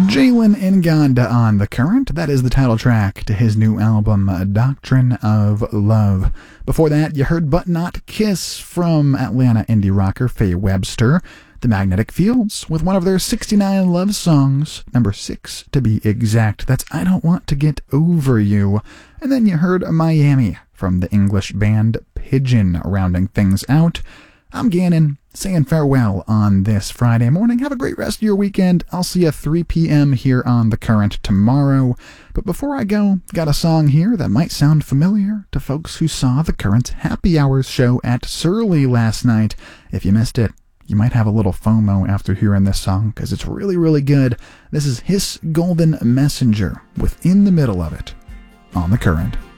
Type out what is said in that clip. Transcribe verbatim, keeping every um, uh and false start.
Jalen Nganda on The Current. That is the title track to his new album, Doctrine of Love. Before that, you heard But Not Kiss from Atlanta indie rocker Faye Webster. The Magnetic Fields with one of their sixty-nine love songs, number six to be exact. That's I Don't Want to Get Over You. And then you heard Miami from the English band Pigeon, rounding things out. I'm Gannon, saying farewell on this Friday morning. Have a great rest of your weekend. I'll see you at three p.m. here on The Current tomorrow. But before I go, got a song here that might sound familiar to folks who saw The Current's Happy Hours show at Surly last night. If you missed it, you might have a little FOMO after hearing this song, because it's really, really good. This is Hiss Golden Messenger with In the Middle of It on The Current.